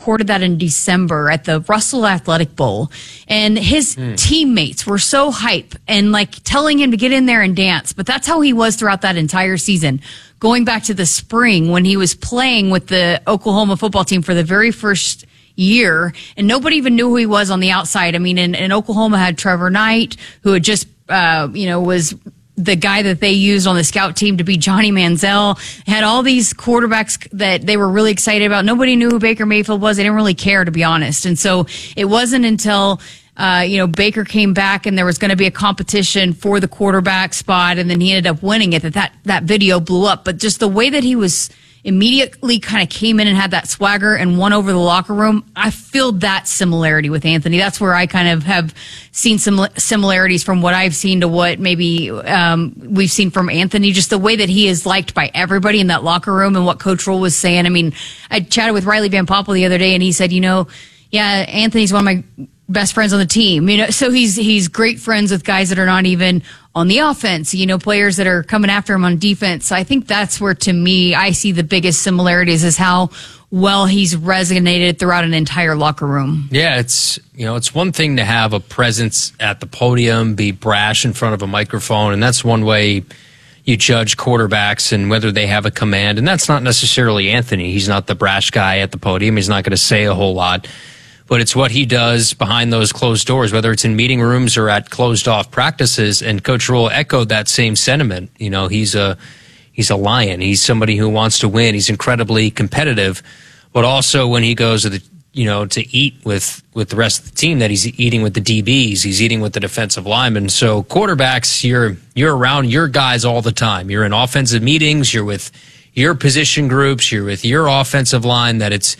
recorded that in December at the Russell Athletic Bowl, and his teammates were so hype and like telling him to get in there and dance. But that's how he was throughout that entire season. Going back to the spring when he was playing with the Oklahoma football team for the very first year, and nobody even knew who he was on the outside. I mean, in Oklahoma had Trevor Knight, who had just, was the guy that they used on the scout team to be Johnny Manziel. Had all these quarterbacks that they were really excited about. Nobody knew who Baker Mayfield was. They didn't really care, to be honest. And so it wasn't until Baker came back and there was going to be a competition for the quarterback spot, and then he ended up winning it, that video blew up. But just the way that he was immediately kind of came in and had that swagger and won over the locker room, I feel that similarity with Anthony. That's where I kind of have seen some similarities from what I've seen to what maybe we've seen from Anthony, just the way that he is liked by everybody in that locker room and what Coach Rule was saying. I mean, I chatted with Riley Van Poppel the other day, and he said, Anthony's one of my best friends on the team, so he's great friends with guys that are not even on the offense, players that are coming after him on defense. So I think that's where, to me, I see the biggest similarities is how well he's resonated throughout an entire locker room. Yeah, it's one thing to have a presence at the podium, be brash in front of a microphone, and that's one way you judge quarterbacks and whether they have a command. And that's not necessarily Anthony. He's not the brash guy at the podium. He's not going to say a whole lot. But it's what he does behind those closed doors, whether it's in meeting rooms or at closed-off practices. And Coach Rule echoed that same sentiment. He's a lion. He's somebody who wants to win. He's incredibly competitive. But also when he goes to to eat with the rest of the team, that he's eating with the DBs. He's eating with the defensive linemen. So quarterbacks, you're around your guys all the time. You're in offensive meetings. You're with your position groups. You're with your offensive line.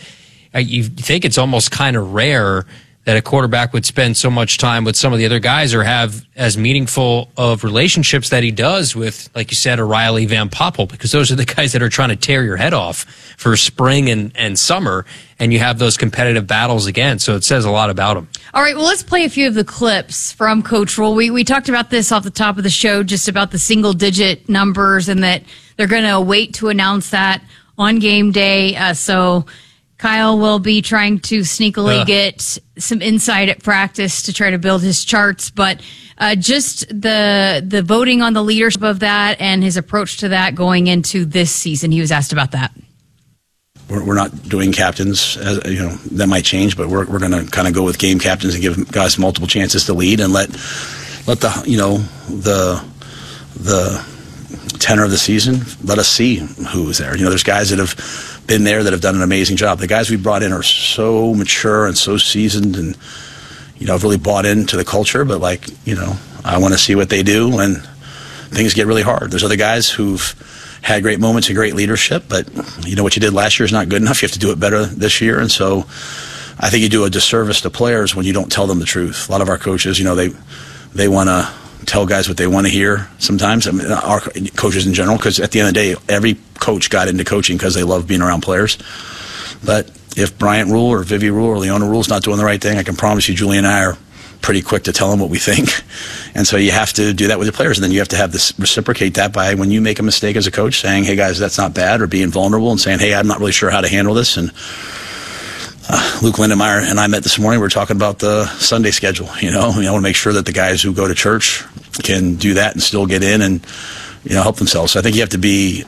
You think it's almost kind of rare that a quarterback would spend so much time with some of the other guys or have as meaningful of relationships that he does with, like you said, a Riley Van Poppel, because those are the guys that are trying to tear your head off for spring and summer, and you have those competitive battles again. So it says a lot about him. All right, well, let's play a few of the clips from Coach Rule. We talked about this off the top of the show, just about the single-digit numbers, and that they're going to wait to announce that on game day. So Kyle will be trying to sneakily get some insight at practice to try to build his charts, but just the voting on the leadership of that and his approach to that going into this season. He was asked about that. We're not doing captains, that might change, but we're going to kind of go with game captains and give guys multiple chances to lead and let the tenor of the season, let us see who's there. There's guys that have been there that have done an amazing job. The guys we brought in are so mature and so seasoned, and I've really bought into the culture, but I want to see what they do when things get really hard. There's other guys who've had great moments and great leadership, but what you did last year is not good enough. You have to do it better this year, and so I think you do a disservice to players when you don't tell them the truth. A lot of our coaches, they want to tell guys what they want to hear sometimes. I mean, our coaches in general, because at the end of the day, every coach got into coaching because they love being around players. But if Bryant Rule or Vivi Rule or Leona Rule is not doing the right thing, I can promise you Julie and I are pretty quick to tell them what we think. And so you have to do that with the players, and then you have to have this reciprocate that by, when you make a mistake as a coach, saying, hey guys, that's not bad, or being vulnerable and saying, hey, I'm not really sure how to handle this. And Luke Lindenmeyer and I met this morning. We were talking about the Sunday schedule. We want to make sure that the guys who go to church can do that and still get in and help themselves. So I think you have to be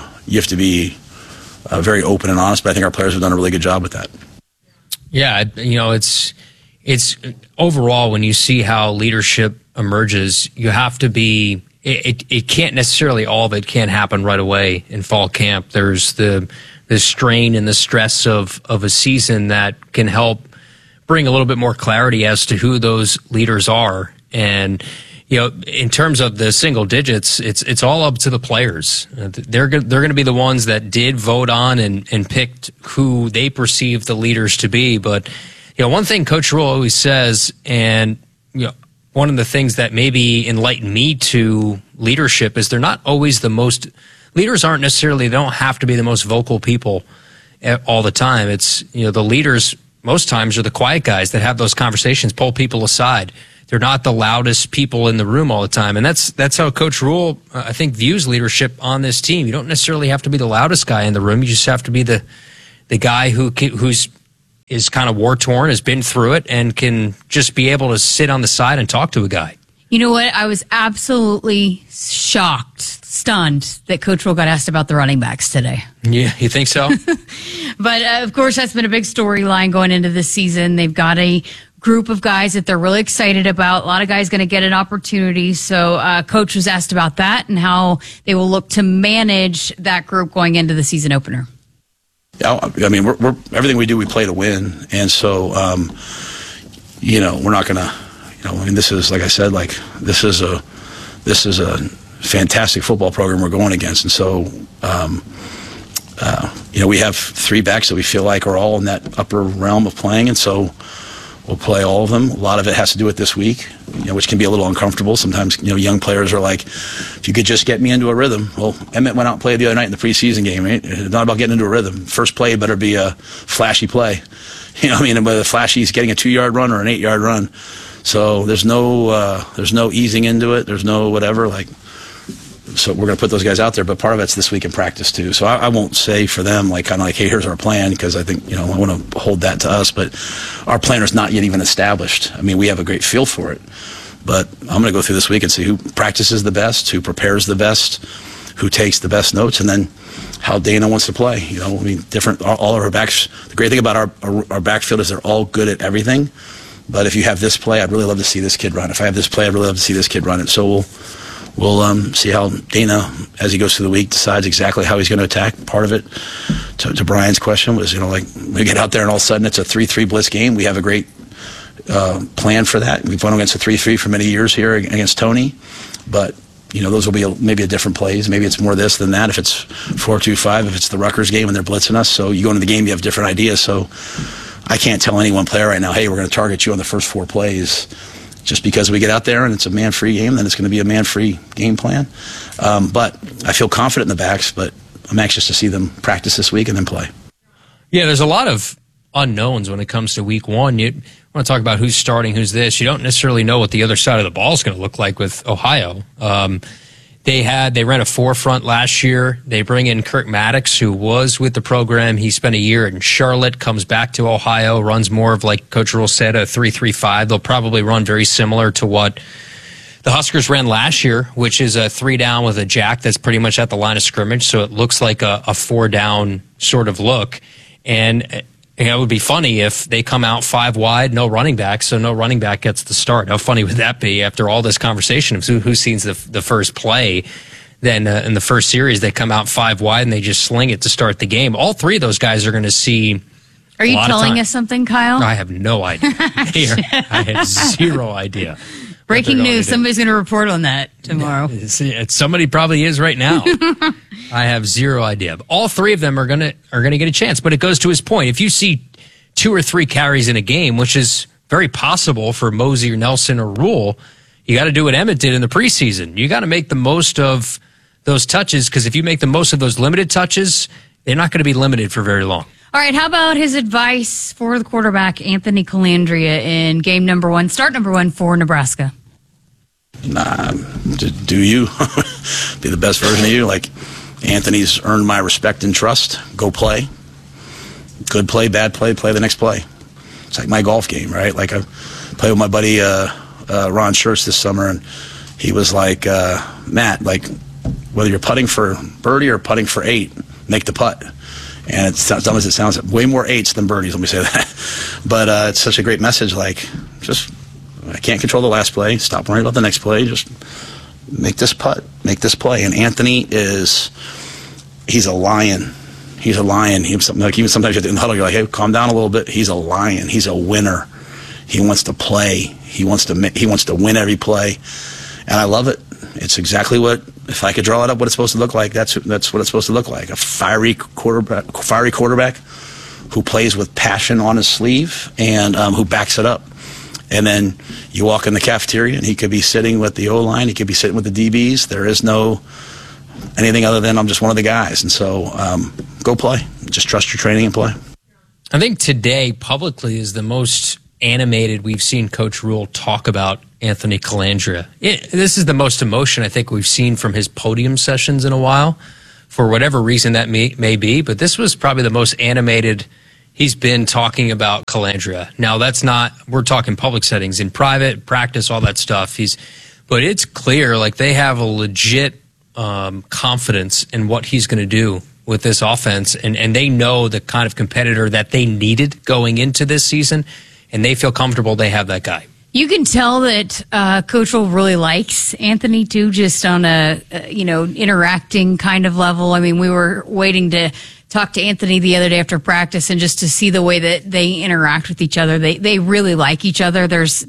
very open and honest. But I think our players have done a really good job with that. Yeah, it's overall, when you see how leadership emerges, you have to be. It can't necessarily, all of it can't happen right away in fall camp. There's the strain and the stress of a season that can help bring a little bit more clarity as to who those leaders are. And in terms of the single digits, it's all up to the players. They're going to be the ones that did vote on and picked who they perceive the leaders to be. But one thing Coach Rule always says, and one of the things that maybe enlightened me to leadership, is they're not always the most. Leaders aren't necessarily, they don't have to be the most vocal people all the time. It's, the leaders most times are the quiet guys that have those conversations, pull people aside. They're not the loudest people in the room all the time. And that's how Coach Rule, I think, views leadership on this team. You don't necessarily have to be the loudest guy in the room. You just have to be the guy who's is kind of war-torn, has been through it, and can just be able to sit on the side and talk to a guy. You know what? I was absolutely shocked, stunned that Coach Rule got asked about the running backs today. Yeah, you think so? But, of course, that's been a big storyline going into this season. They've got a group of guys that they're really excited about. A lot of guys going to get an opportunity. So Coach was asked about that and how they will look to manage that group going into the season opener. Yeah, I mean, we're everything we do, we play to win. And so, we're not going to, I mean, this is, like I said, like this is a fantastic football program we're going against. And so, we have 3 backs that we feel like are all in that upper realm of playing. And so we'll play all of them. A lot of it has to do with this week, which can be a little uncomfortable. Sometimes, young players are like, if you could just get me into a rhythm. Well, Emmett went out and played the other night in the preseason game, right? It's not about getting into a rhythm. First play better be a flashy play. Whether flashy is getting a 2-yard run or an 8-yard run. So there's no easing into it. There's no whatever. So we're going to put those guys out there, but part of it's this week in practice too. So I won't say for them hey, here's our plan, because I think I want to hold that to us. But our plan is not yet even established. I mean, we have a great feel for it, but I'm going to go through this week and see who practices the best, who prepares the best, who takes the best notes, and then how Dana wants to play. Different. All of our backs. The great thing about our backfield is they're all good at everything. But if you have this play, I'd really love to see this kid run. If I have this play, I'd really love to see this kid run it. So we'll see how Dana, as he goes through the week, decides exactly how he's going to attack. Part of it, to Brian's question, was, we get out there and all of a sudden it's a 3-3 blitz game. We have a great plan for that. We've won against a 3-3 for many years here against Tony. But, those will be maybe a different plays. Maybe it's more this than that. If it's 4-2-5, if it's the Rutgers game and they're blitzing us. So you go into the game, you have different ideas. So I can't tell any one player right now, hey, we're going to target you on the first 4 plays. Just because we get out there and it's a man-free game, then it's going to be a man-free game plan. But I feel confident in the backs, but I'm anxious to see them practice this week and then play. Yeah, there's a lot of unknowns when it comes to week 1. You want to talk about who's starting, who's this. You don't necessarily know what the other side of the ball is going to look like with Ohio. They ran a 4-front last year. They bring in Kirk Maddox, who was with the program. He spent a year in Charlotte, comes back to Ohio, runs more of, like Coach Rule said, a 3-3-5. They'll probably run very similar to what the Huskers ran last year, which is a 3-down with a jack that's pretty much at the line of scrimmage. So it looks like a 4-down sort of look. And it would be funny if they come out 5 wide, no running back, so no running back gets the start. How funny would that be after all this conversation of who sees the first play? Then in the first series, they come out 5 wide and they just sling it to start the game. All 3 of those guys are going to see. Are you telling us something, Kyle? I have no idea. I have 0 idea. Breaking news. Somebody's going to report on that tomorrow. Somebody probably is right now. I have 0 idea. All 3 of them are going to get a chance. But it goes to his point. If you see 2 or 3 carries in a game, which is very possible for Mosey or Nelson or Rule, you got to do what Emmett did in the preseason. You got to make the most of those touches, because if you make the most of those limited touches, they're not going to be limited for very long. All right, how about his advice for the quarterback, Anthony Colandrea, in game number 1, start number 1 for Nebraska? Do you. Be the best version of you. Like, Anthony's earned my respect and trust. Go play. Good play, bad play, play the next play. It's like my golf game, right? Like, I played with my buddy Ron Schertz this summer, and he was like, Matt, like, whether you're putting for birdie or putting for 8, make the putt. And it's as dumb as it sounds, way more 8s than birdies, let me say that. But it's such a great message, like, just, I can't control the last play. Stop worrying about the next play. Just make this putt, make this play. And Anthony he's a lion. He's a lion. Even sometimes in the huddle, you're like, hey, calm down a little bit. He's a lion. He's a winner. He wants to play. He wants to win every play. And I love it. It's exactly what, if I could draw it up, what it's supposed to look like, that's what it's supposed to look like. A fiery quarterback who plays with passion on his sleeve and who backs it up. And then you walk in the cafeteria, and he could be sitting with the O-line. He could be sitting with the DBs. There is no anything other than I'm just one of the guys. And so go play. Just trust your training and play. I think today publicly is the most animated we've seen Coach Rule talk about Anthony Colandrea. This is the most emotion I think we've seen from his podium sessions in a while, for whatever reason that may be. But this was probably the most animated he's been talking about Calandria. Now, we're talking public settings, in private, practice, all that stuff. But it's clear, like, they have a legit confidence in what he's going to do with this offense, and they know the kind of competitor that they needed going into this season, and they feel comfortable they have that guy. You can tell that Coach Rhule really likes Anthony too, just on a interacting kind of level. I mean, we were waiting to talk to Anthony the other day after practice, and just to see the way that they interact with each other. They really like each other.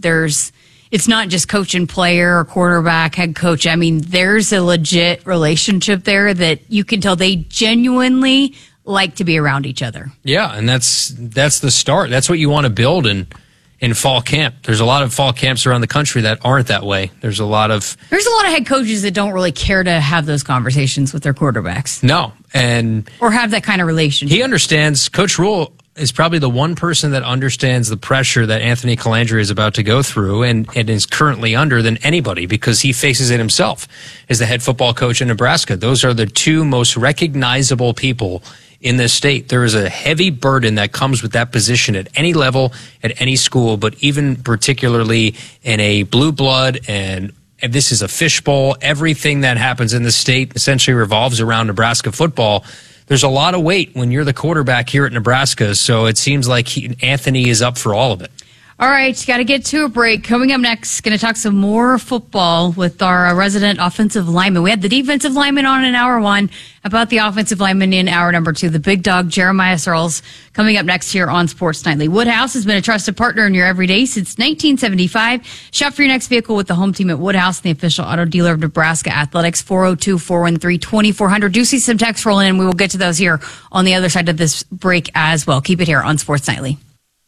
It's not just coach and player or quarterback, head coach. I mean, there's a legit relationship there that you can tell they genuinely like to be around each other. Yeah, and that's the start. That's what you want to build in fall camp. There's a lot of fall camps around the country that aren't that way. There's a lot of head coaches that don't really care to have those conversations with their quarterbacks. No, or have that kind of relationship. He understands. Coach Rhule is probably the one person that understands the pressure that Anthony Calandria is about to go through and is currently under than anybody, because he faces it himself as the head football coach in Nebraska. Those are the two most recognizable people in this state. There is a heavy burden that comes with that position at any level, at any school, but even particularly in a blue blood, and this is a fishbowl. Everything that happens in the state essentially revolves around Nebraska football. There's a lot of weight when you're the quarterback here at Nebraska, so it seems like Anthony is up for all of it. All right, got to get to a break. Coming up next, going to talk some more football with our resident offensive lineman. We had the defensive lineman on in hour one, about the offensive lineman in hour number two. The big dog, Jeremiah Searles, coming up next here on Sports Nightly. Woodhouse has been a trusted partner in your everyday since 1975. Shop for your next vehicle with the home team at Woodhouse, the official auto dealer of Nebraska Athletics. 402-413-2400. Do see some texts rolling in. We will get to those here on the other side of this break as well. Keep it here on Sports Nightly.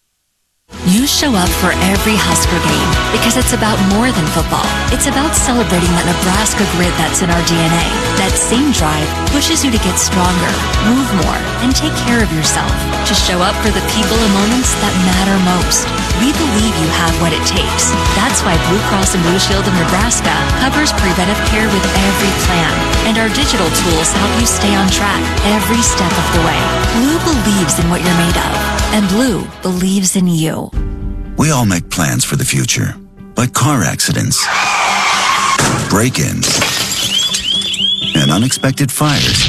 You show up for every Husker game because it's about more than football. It's about celebrating that Nebraska grit that's in our DNA. That same drive pushes you to get stronger, move more, and take care of yourself. To show up for the people and moments that matter most. We believe you have what it takes. That's why Blue Cross and Blue Shield of Nebraska covers preventive care with every plan. And our digital tools help you stay on track every step of the way. Blue believes in what you're made of. And Blue believes in you. We all make plans for the future, but car accidents, break-ins, and unexpected fires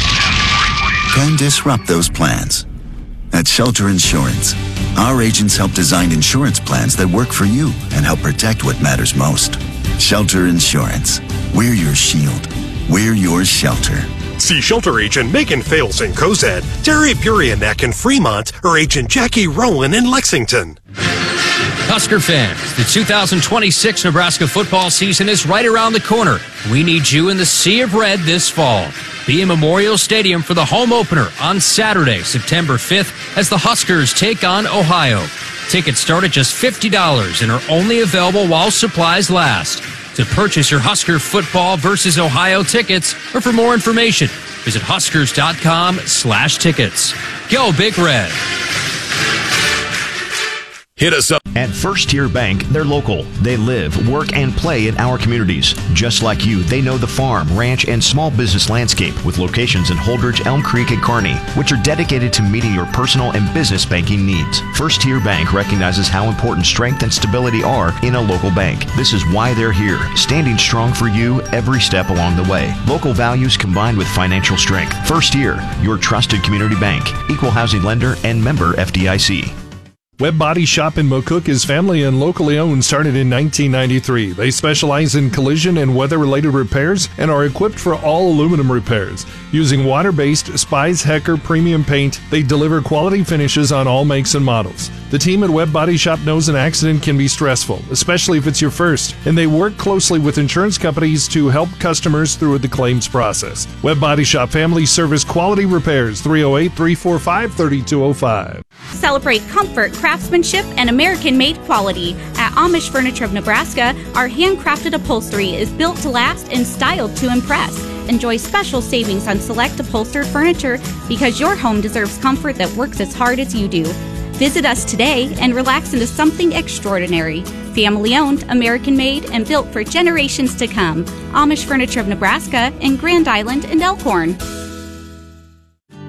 can disrupt those plans. At Shelter Insurance, our agents help design insurance plans that work for you and help protect what matters most. Shelter Insurance. We're your shield. We're your shelter. See Shelter Agent Megan Fales in Cozad, Terry Purianek in Fremont, or Agent Jackie Rowan in Lexington. Husker fans, the 2026 Nebraska football season is right around the corner. We need you in the Sea of Red this fall. Be in Memorial Stadium for the home opener on Saturday, September 5th, as the Huskers take on Ohio. Tickets start at just $50 and are only available while supplies last. To purchase your Husker football versus Ohio tickets, or for more information, visit huskers.com/tickets. Go Big Red. Hit us up. At First Tier Bank, they're local. They live, work, and play in our communities. Just like you, they know the farm, ranch, and small business landscape with locations in Holdridge, Elm Creek, and Kearney, which are dedicated to meeting your personal and business banking needs. First Tier Bank recognizes how important strength and stability are in a local bank. This is why they're here, standing strong for you every step along the way. Local values combined with financial strength. First Tier, your trusted community bank, equal housing lender, and member FDIC. Webb Body Shop in McCook is family and locally owned, started in 1993. They specialize in collision and weather-related repairs and are equipped for all aluminum repairs. Using water-based Spies Hecker premium paint, they deliver quality finishes on all makes and models. The team at Webb Body Shop knows an accident can be stressful, especially if it's your first, and they work closely with insurance companies to help customers through the claims process. Webb Body Shop Family Service Quality Repairs, 308-345-3205. Celebrate comfort, craftsmanship, and American-made quality. At Amish Furniture of Nebraska, our handcrafted upholstery is built to last and styled to impress. Enjoy special savings on select upholstered furniture because your home deserves comfort that works as hard as you do. Visit us today and relax into something extraordinary. Family-owned, American-made, and built for generations to come. Amish Furniture of Nebraska in Grand Island and Elkhorn.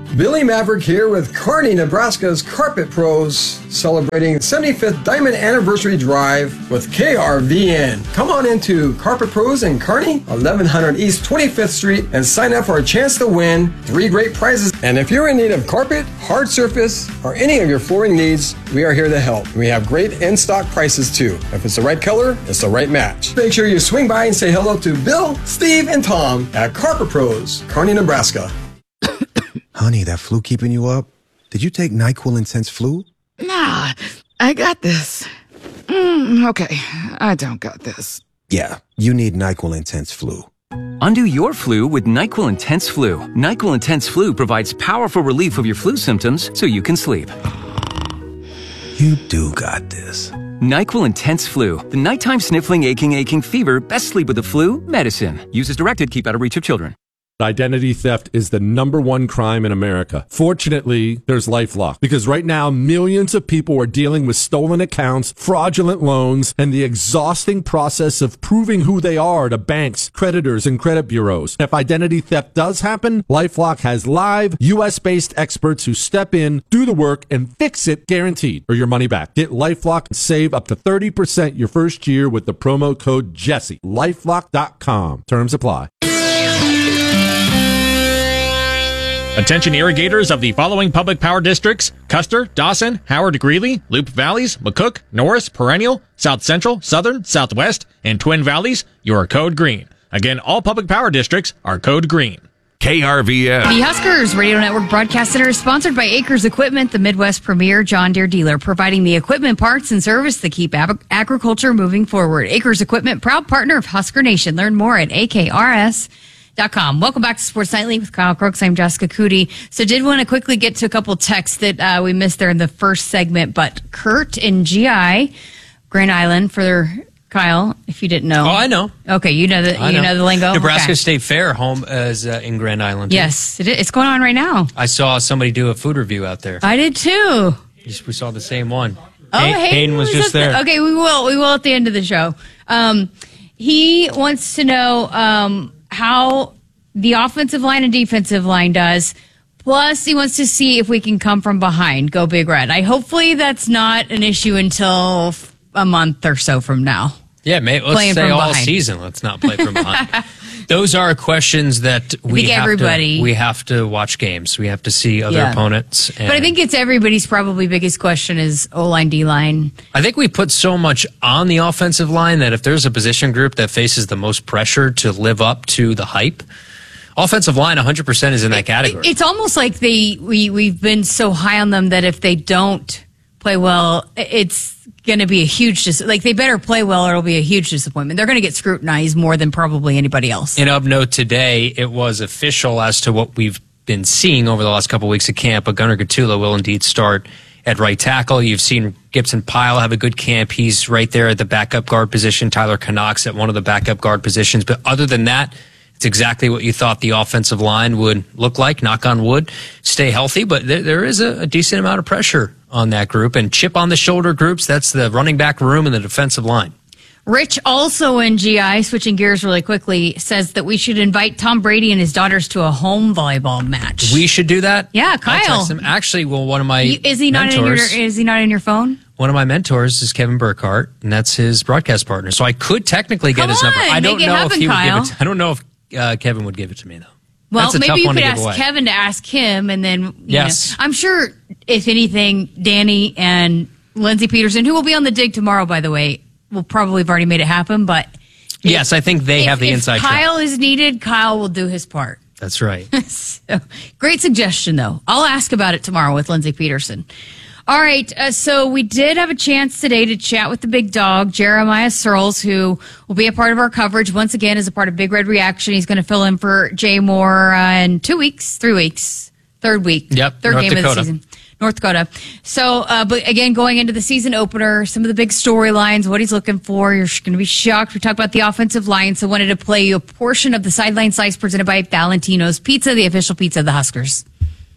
Billy Maverick here with Kearney, Nebraska's Carpet Pros, celebrating 75th Diamond Anniversary Drive with KRVN. Come on into Carpet Pros in Kearney, 1100 East 25th Street, and sign up for a chance to win 3 great prizes. And if you're in need of carpet, hard surface, or any of your flooring needs, we are here to help. We have great in-stock prices too. If it's the right color, it's the right match. Make sure you swing by and say hello to Bill, Steve, and Tom at Carpet Pros, Kearney, Nebraska. Honey, that flu keeping you up? Did you take NyQuil Intense Flu? Nah, I got this. Okay, I don't got this. Yeah, you need NyQuil Intense Flu. Undo your flu with NyQuil Intense Flu. NyQuil Intense Flu provides powerful relief of your flu symptoms so you can sleep. You do got this. NyQuil Intense Flu. The nighttime sniffling, aching fever. Best sleep with the flu. Medicine. Use as directed. Keep out of reach of children. Identity theft is the #1 crime in America. Fortunately, there's LifeLock, because right now millions of people are dealing with stolen accounts, fraudulent loans, and the exhausting process of proving who they are to banks, creditors, and credit bureaus. If identity theft does happen, LifeLock has live, US-based experts who step in, do the work, and fix it guaranteed, or your money back. Get LifeLock and save up to 30% your first year with the promo code Jesse. LifeLock.com. Terms apply. Attention irrigators of the following public power districts: Custer, Dawson, Howard, Greeley, Loup Valleys, McCook, Norris, Perennial, South Central, Southern, Southwest, and Twin Valleys. You are code green. Again, all public power districts are code green. KRVN. The Huskers Radio Network Broadcast Center is sponsored by Acres Equipment, the Midwest premier John Deere dealer, providing the equipment, parts, and service that keep agriculture moving forward. Acres Equipment, proud partner of Husker Nation. Learn more at AKRS.com. Welcome back to Sports Nightly with Kyle Crooks. I'm Jessica Cootie. So did want to quickly get to a couple texts that we missed there in the first segment, but Kurt in GI, Grand Island, for Kyle, if you didn't know. Oh, I know. Okay, you know the lingo. Nebraska Okay. State Fair home is in Grand Island. Yes, it's going on right now. I saw somebody do a food review out there. I did too. We saw the same one. Oh, Hayden was just there. Okay, we will at the end of the show. He wants to know how the offensive line and defensive line does. Plus, he wants to see if we can come from behind. Go Big Red. Hopefully that's not an issue until a month or so from now. Yeah, let's say all season. Let's not play from behind. Those are questions that we have to watch games. We have to see other opponents. But I think it's everybody's probably biggest question is O-line, D-line. I think we put so much on the offensive line that if there's a position group that faces the most pressure to live up to the hype, offensive line 100% is in that category. It's almost like we've been so high on them that if they don't play well, it's going to be a huge they better play well or it'll be a huge disappointment. They're going to get scrutinized more than probably anybody else. And of note today, it was official as to what we've been seeing over the last couple of weeks of camp. But Gunnar Gatula will indeed start at right tackle. You've seen Gibson Pyle have a good camp. He's right there at the backup guard position. Tyler Knox at one of the backup guard positions. But other than that, it's exactly what you thought the offensive line would look like. Knock on wood, stay healthy. But there is a decent amount of pressure on that group. And chip on the shoulder groups, that's the running back room and the defensive line. Rich, also in GI, switching gears really quickly, says that we should invite Tom Brady and his daughters to a home volleyball match. We should do that? Yeah, Kyle. Actually, one of my is he not in your phone? One of my mentors is Kevin Burkhart, and that's his broadcast partner. So I could technically get his number. I don't know if he would give it. I don't know if Kevin would give it to me, though. Well, maybe you could ask Kevin to ask him, and then yes, I'm sure if anything, Danny and Lindsey Peterson, who will be on the dig tomorrow, by the way, will probably have already made it happen. But yes, I think they have the inside track. If Kyle is needed, Kyle will do his part. That's right. So, great suggestion, though. I'll ask about it tomorrow with Lindsey Peterson. All right, so we did have a chance today to chat with the big dog, Jeremiah Searles, who will be a part of our coverage once again as a part of Big Red Reaction. He's going to fill in for Jay Moore in 3 weeks, third week. Yep, third North game Dakota. of the season. North Dakota. So, but again, going into the season opener, some of the big storylines, what he's looking for, you're going to be shocked. We talked about the offensive line, so wanted to play you a portion of the Sideline Slice presented by Valentino's Pizza, the official pizza of the Huskers.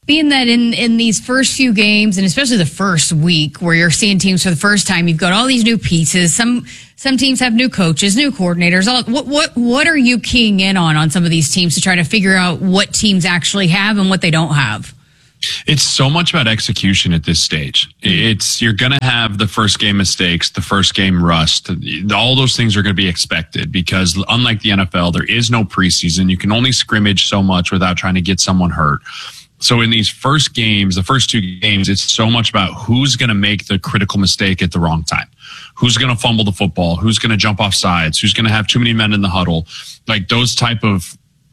being that in these first few games, and especially the first week where you're seeing teams for the first time, you've got all these new pieces. Some teams have new coaches, new coordinators. What are you keying in on some of these teams to try to figure out what teams actually have and what they don't have? It's so much about execution at this stage. You're going to have the first game mistakes, the first game rust. All those things are going to be expected because unlike the NFL, there is no preseason. You can only scrimmage so much without trying to get someone hurt. So in these first games, the first 2 games, it's so much about who's going to make the critical mistake at the wrong time. Who's going to fumble the football? Who's going to jump off sides? Who's going to have too many men in the huddle? Like those type of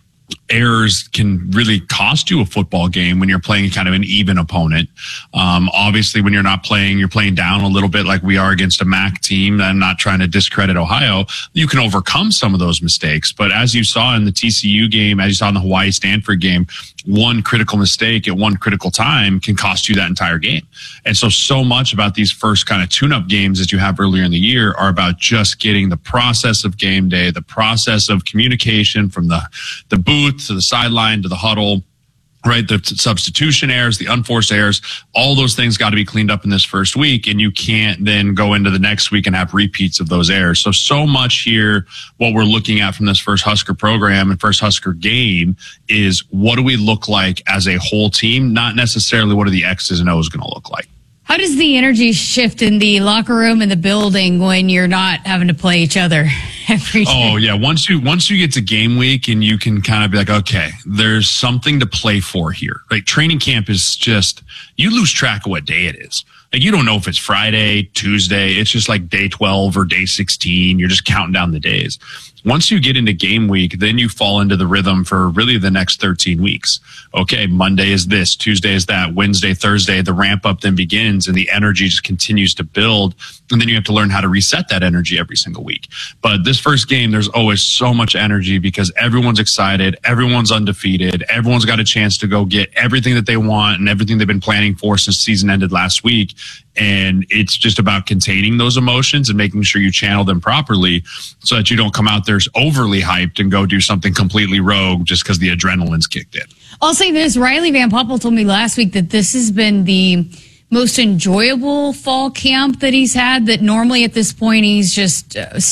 errors can really cost you a football game when you're playing kind of an even opponent. Obviously, when you're not playing, you're playing down a little bit like we are against a MAC team. I'm not trying to discredit Ohio. You can overcome some of those mistakes. But as you saw in the TCU game, as you saw in the Hawaii-Stanford game, one critical mistake at one critical time can cost you that entire game. And so much about these first kind of tune-up games that you have earlier in the year are about just getting the process of game day, the process of communication from the booth to the sideline to the huddle, right? The substitution errors, the unforced errors, all those things got to be cleaned up in this first week. And you can't then go into the next week and have repeats of those errors. So much here, what we're looking at from this first Husker program and first Husker game is what do we look like as a whole team? Not necessarily what are the X's and O's going to look like. How does the energy shift in the locker room and the building when you're not having to play each other every day? Oh, yeah. Once you get to game week and you can kind of be like, okay, there's something to play for here. Like training camp is just, you lose track of what day it is. Like you don't know if it's Friday, Tuesday. It's just like day 12 or day 16. You're just counting down the days. Once you get into game week, then you fall into the rhythm for really the next 13 weeks. Okay, Monday is this, Tuesday is that, Wednesday, Thursday, the ramp up then begins and the energy just continues to build. And then you have to learn how to reset that energy every single week. But this first game, there's always so much energy because everyone's excited, everyone's undefeated, everyone's got a chance to go get everything that they want and everything they've been planning for since season ended last week. And it's just about containing those emotions and making sure you channel them properly so that you don't come out there overly hyped and go do something completely rogue just because the adrenaline's kicked in. I'll say this. Riley Van Poppel told me last week that this has been the most enjoyable fall camp that he's had, that normally at this point he's just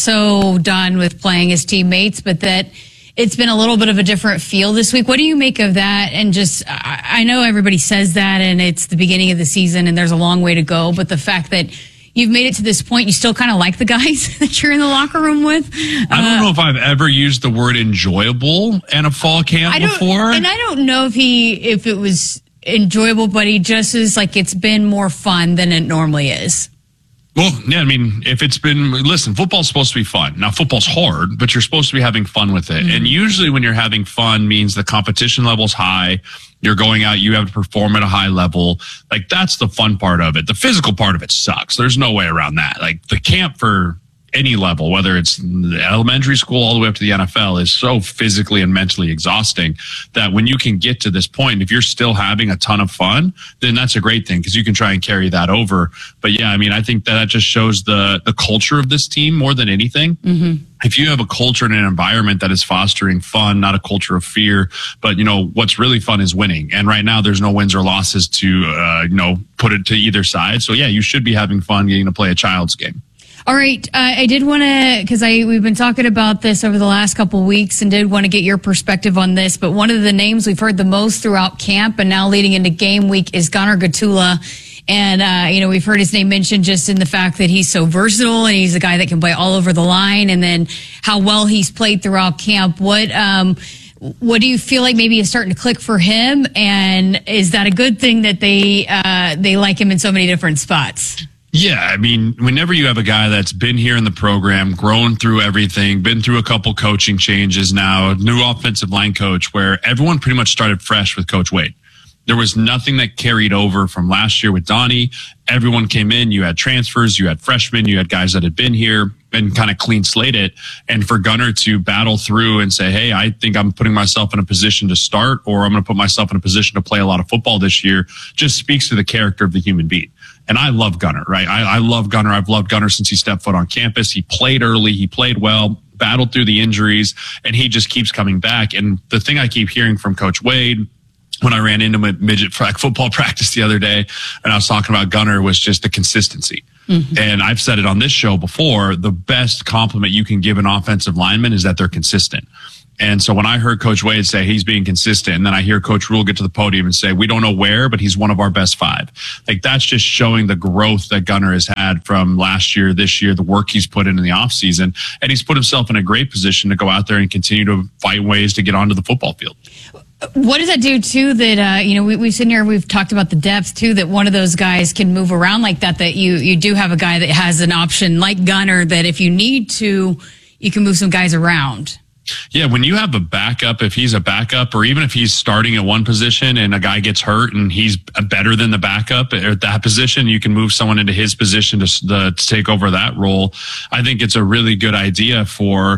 so done with playing his teammates, but that it's been a little bit of a different feel this week. What do you make of that? And just, I know everybody says that and it's the beginning of the season and there's a long way to go, but the fact that you've made it to this point, you still kind of like the guys that you're in the locker room with. I don't know if I've ever used the word enjoyable in a fall camp before. And I don't know if it was enjoyable, but he just is like, it's been more fun than it normally is. Well, yeah, I mean, listen, football's supposed to be fun. Now, football's hard, but you're supposed to be having fun with it. Mm-hmm. And usually when you're having fun means the competition level's high. You're going out, you have to perform at a high level. Like, that's the fun part of it. The physical part of it sucks. There's no way around that. Like, the camp for any level, whether it's elementary school all the way up to the NFL, is so physically and mentally exhausting that when you can get to this point, if you're still having a ton of fun, then that's a great thing because you can try and carry that over. But yeah, I mean, I think that just shows the culture of this team more than anything. Mm-hmm. If you have a culture and an environment that is fostering fun, not a culture of fear, but what's really fun is winning. And right now there's no wins or losses to, put it to either side. So yeah, you should be having fun getting to play a child's game. All right. I did want to, because we've been talking about this over the last couple of weeks and did want to get your perspective on this. But one of the names we've heard the most throughout camp and now leading into game week is Gunnar Gottula. And, we've heard his name mentioned just in the fact that he's so versatile and he's a guy that can play all over the line, and then how well he's played throughout camp. What do you feel like maybe is starting to click for him? And is that a good thing that they like him in so many different spots? Yeah, I mean, whenever you have a guy that's been here in the program, grown through everything, been through a couple coaching changes now, new offensive line coach, where everyone pretty much started fresh with Coach Wade. There was nothing that carried over from last year with Donnie. Everyone came in. You had transfers, you had freshmen, you had guys that had been here and kind of clean slate it. And for Gunnar to battle through and say, hey, I think I'm putting myself in a position to start, or I'm going to put myself in a position to play a lot of football this year, just speaks to the character of the human being. And I love Gunnar, right? I love Gunnar. I've loved Gunnar since he stepped foot on campus. He played early. He played well, battled through the injuries, and he just keeps coming back. And the thing I keep hearing from Coach Wade, when I ran into my midget football practice the other day, and I was talking about Gunnar, was just the consistency. Mm-hmm. And I've said it on this show before, the best compliment you can give an offensive lineman is that they're consistent. And so when I heard Coach Wade say he's being consistent, and then I hear Coach Rule get to the podium and say, we don't know where, but he's one of our best 5. Like, that's just showing the growth that Gunnar has had from last year, this year, the work he's put in the offseason. And he's put himself in a great position to go out there and continue to find ways to get onto the football field. What does that do, too, that, we've sitting here, we've talked about the depth, too, that one of those guys can move around like that you do have a guy that has an option like Gunnar that if you need to, you can move some guys around. Yeah, when you have a backup, if he's a backup, or even if he's starting at one position and a guy gets hurt and he's better than the backup at that position, you can move someone into his position to take over that role. I think it's a really good idea for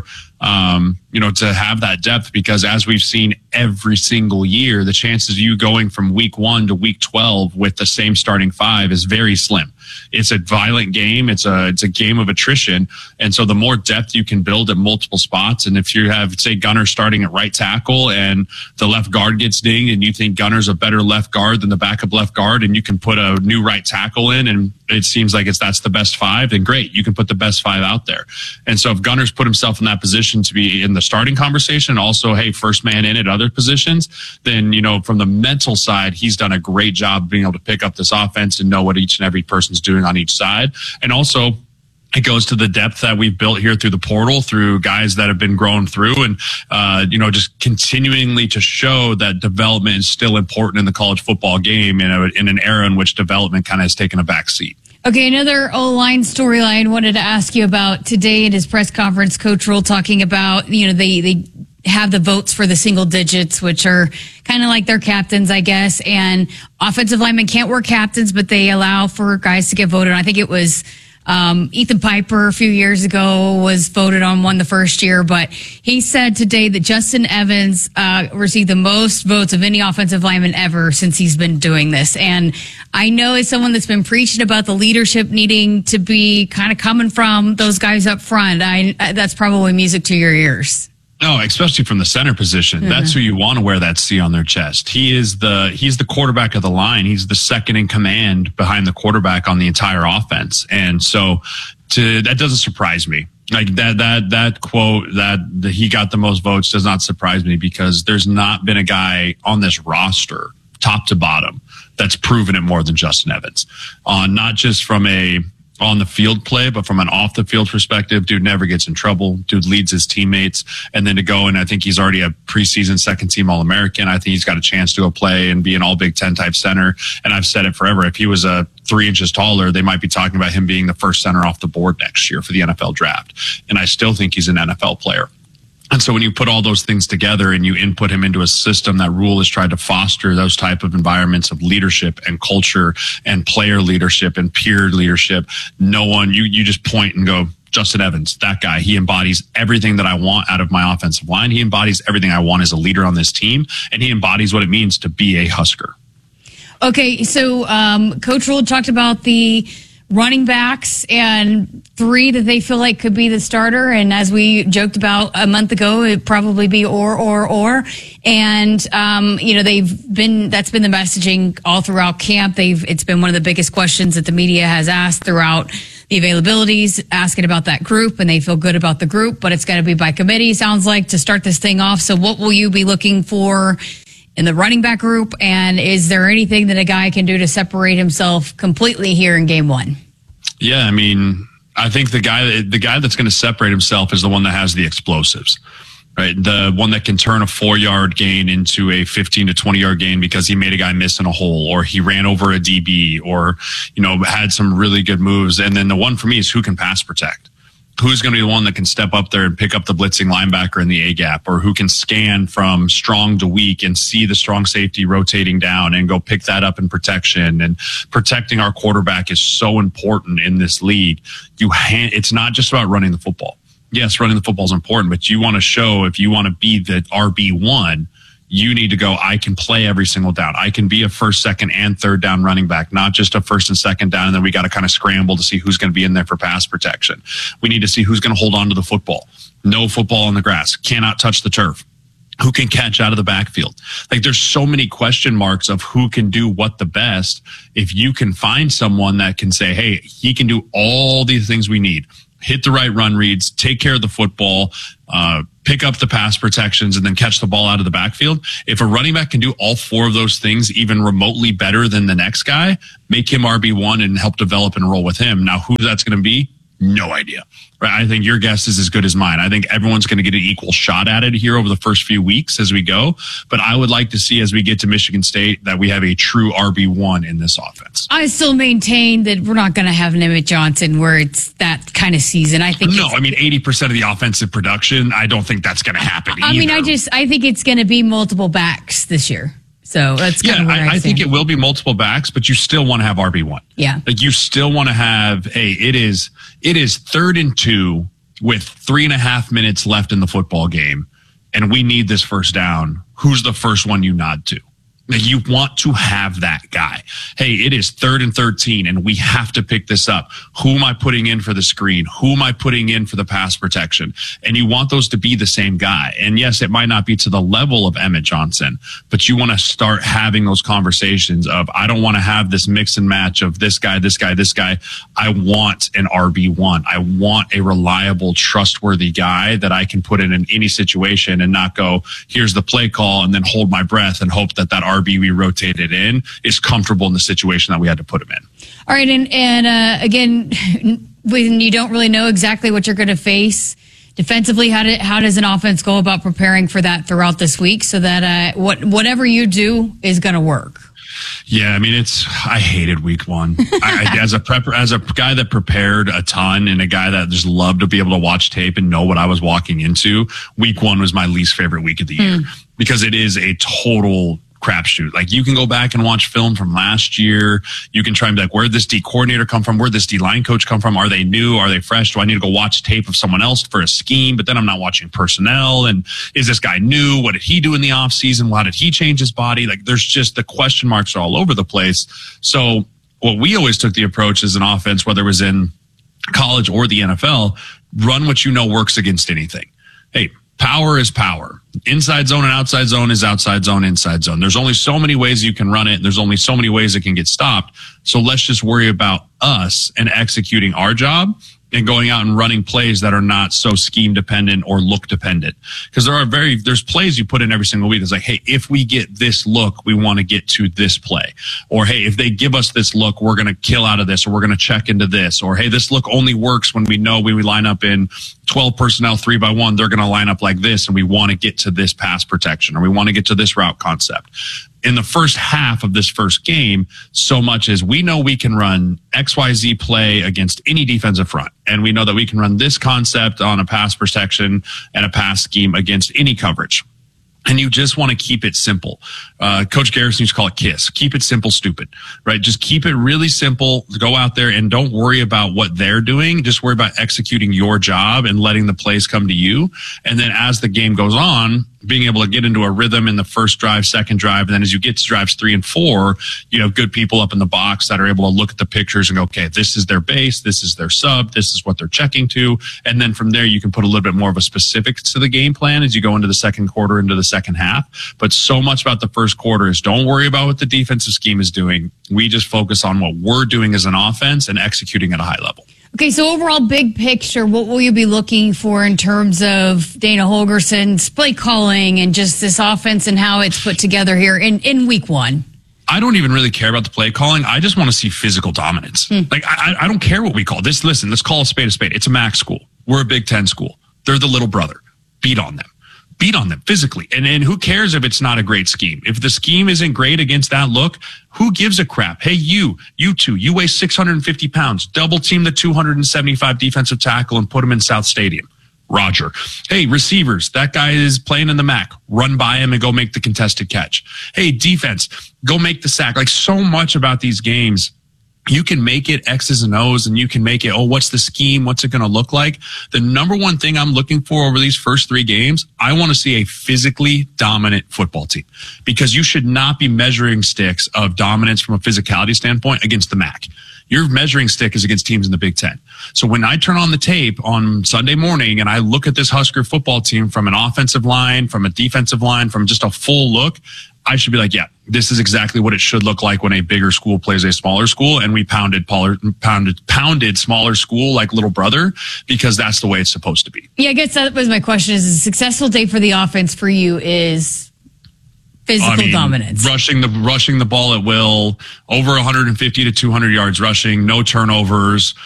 to have that depth, because as we've seen every single year, the chances of you going from week 1 to week 12 with the same starting 5 is very slim. It's a violent game. It's a game of attrition. And so the more depth you can build at multiple spots, and if you have, say, Gunnar starting at right tackle and the left guard gets dinged and you think Gunnar's a better left guard than the backup left guard, and you can put a new right tackle in and it seems like that's the best 5, then great. You can put the best 5 out there. And so if Gunnar's put himself in that position to be in the starting conversation, also, hey, first man in at other positions, then, from the mental side, he's done a great job of being able to pick up this offense and know what each and every person's doing on each side. And also, it goes to the depth that we've built here through the portal, through guys that have been grown through, and, just continuingly to show that development is still important in the college football game in an era in which development kind of has taken a back seat. Okay, another O-line storyline wanted to ask you about today in his press conference. Coach Rule talking about, they have the votes for the single digits, which are kind of like their captains, I guess. And offensive linemen can't work captains, but they allow for guys to get voted on. I think it was Ethan Piper a few years ago was voted on one the first year, but he said today that Justin Evans received the most votes of any offensive lineman ever since he's been doing this. And I know as someone that's been preaching about the leadership needing to be kind of coming from those guys up front, that's probably music to your ears. No, especially from the center position. Mm-hmm. That's who you want to wear that C on their chest. He's the quarterback of the line. He's the second in command behind the quarterback on the entire offense. And so that doesn't surprise me. Like that quote that he got the most votes does not surprise me, because there's not been a guy on this roster, top to bottom, that's proven it more than Justin Evans. Not just from a on the field play, but from an off the field perspective, dude never gets in trouble. Dude leads his teammates. And then to go, and I think he's already a preseason second team All-American. I think he's got a chance to go play and be an all Big Ten type center. And I've said it forever. If he was 3 inches taller, they might be talking about him being the first center off the board next year for the NFL draft. And I still think he's an NFL player. And so when you put all those things together and you input him into a system that Rule has tried to foster those type of environments of leadership and culture and player leadership and peer leadership, you just point and go, Justin Evans, that guy, he embodies everything that I want out of my offensive line. He embodies everything I want as a leader on this team, and he embodies what it means to be a Husker. Okay, so Coach Rule talked about the running backs and 3 that they feel like could be the starter. And as we joked about a month ago, it'd probably be or. And, that's been the messaging all throughout camp. It's been one of the biggest questions that the media has asked throughout the availabilities, asking about that group, and they feel good about the group, but it's got to be by committee, sounds like, to start this thing off. So what will you be looking for in the running back group, and is there anything that a guy can do to separate himself completely here in game 1? Yeah, I mean, I think the guy that's going to separate himself is the one that has the explosives, right? The one that can turn a 4-yard gain into a 15 to 20-yard gain because he made a guy miss in a hole, or he ran over a DB, or, had some really good moves. And then the one for me is who can pass protect. Who's going to be the one that can step up there and pick up the blitzing linebacker in the A-gap, or who can scan from strong to weak and see the strong safety rotating down and go pick that up in protection. And protecting our quarterback is so important in this league. It's not just about running the football. Yes, running the football is important, but you want to show, if you want to be the RB1, you need to go, I can play every single down. I can be a first, second, and third down running back, not just a first and second down, and then we got to kind of scramble to see who's going to be in there for pass protection. We need to see who's going to hold on to the football. No football on the grass. Cannot touch the turf. who can catch out of the backfield. Like there's so many question marks of who can do what the best. If you can find someone that can say, hey, he can do all these things we need, hit the right run reads, take care of the football, pick up the pass protections, and then catch the ball out of the backfield. If a running back can do all four of those things even remotely better than the next guy, make him RB1 and help develop and roll with him. Now, who that's going to be? No idea. Right? I think your guess is as good as mine. I think everyone's going to get an equal shot at it here over the first few weeks as we go. But I would like to see as we get to Michigan State that we have a true RB1 in this offense. I still maintain that we're not going to have Emmett Johnson where it's that kind of season. I think 80% of the offensive production, I don't think that's going to happen either. I think it's going to be multiple backs this year. So that's kind of where I think it will be multiple backs, but you still want to have RB1. Yeah. Like you still want to have, hey, it is 3rd and 2 with 3.5 minutes left in the football game, and we need this first down. Who's the first one you nod to? Like you want to have that guy. Hey, it is 3rd and 13, and we have to pick this up. Who am I putting in for the screen? Who am I putting in for the pass protection? And you want those to be the same guy. And yes, it might not be to the level of Emmett Johnson, but you want to start having those conversations of, I don't want to have this mix and match of this guy, this guy, this guy. I want an RB1. I want a reliable, trustworthy guy that I can put in any situation and not go, here's the play call, and then hold my breath and hope that RB we rotated in is comfortable in the situation that we had to put him in. All right, and again, when you don't really know exactly what you're going to face defensively, how does an offense go about preparing for that throughout this week so that whatever you do is going to work? Yeah, I mean, I hated week one. As a guy that prepared a ton and a guy that just loved to be able to watch tape and know what I was walking into, week one was my least favorite week of the year because it is a total crapshoot. Like you can go back and watch film from last year. You can try and be like, where'd this D coordinator come from? Where'd this D line coach come from? Are they new? Are they fresh? Do I need to go watch tape of someone else for a scheme? But then I'm not watching personnel. And is this guy new? What did he do in the off season? How did he change his body? Like there's just the question marks are all over the place. So what we always took the approach as an offense, whether it was in college or the NFL, run what you know works against anything. Hey, power is power. Inside zone and outside zone is outside zone, inside zone. There's only so many ways you can run it. And there's only so many ways it can get stopped. So let's just worry about us and executing our job and going out and running plays that are not so scheme dependent or look dependent. Because there's plays you put in every single week. It's like, hey, if we get this look, we want to get to this play. Or, hey, if they give us this look, we're going to kill out of this, or we're going to check into this. Or, hey, this look only works when we know when we line up in 12 personnel 3-by-1, they're going to line up like this, and we want to get to this pass protection, or we want to get to this route concept. In the first half of this first game, so much as we know we can run XYZ play against any defensive front. And we know that we can run this concept on a pass protection and a pass scheme against any coverage. And you just want to keep it simple. Coach Garrison used to call it KISS. Keep it simple, stupid, right? Just keep it really simple. Go out there and don't worry about what they're doing. Just worry about executing your job and letting the plays come to you. And then as the game goes on, being able to get into a rhythm in the first drive, second drive, and then as you get to drives 3 and 4, you have good people up in the box that are able to look at the pictures and go, okay, this is their base, this is their sub, this is what they're checking to. And then from there, you can put a little bit more of a specifics to the game plan as you go into the second quarter, into the second half. But so much about the first quarter is don't worry about what the defensive scheme is doing. We just focus on what we're doing as an offense and executing at a high level. Okay, so overall, big picture, what will you be looking for in terms of Dana Holgerson's play calling and just this offense and how it's put together here in week one? I don't even really care about the play calling. I just want to see physical dominance. Like, I don't care what we call this. Listen, let's call a spade a spade. It's a MAC school. We're a Big Ten school. They're the little brother. Beat on them. Beat on them physically. And who cares if it's not a great scheme? If the scheme isn't great against that look, who gives a crap? Hey, you two, you weigh 650 pounds. Double team the 275 defensive tackle and put him in South Stadium. Roger. Hey, receivers, that guy is playing in the MAC. Run by him and go make the contested catch. Hey, defense, go make the sack. Like so much about these games you can make it X's and O's, and you can make it, what's the scheme? What's it going to look like? The number one thing I'm looking for over these first 3 games, I want to see a physically dominant football team, because you should not be measuring sticks of dominance from a physicality standpoint against the MAC. Your measuring stick is against teams in the Big Ten. So when I turn on the tape on Sunday morning and I look at this Husker football team from an offensive line, from a defensive line, from just a full look, I should be like, yeah, this is exactly what it should look like when a bigger school plays a smaller school. And we pounded smaller school like little brother, because that's the way it's supposed to be. Yeah, I guess that was my question. Is a successful day for the offense for you is physical dominance? Rushing the ball at will, over 150 to 200 yards rushing, no turnovers.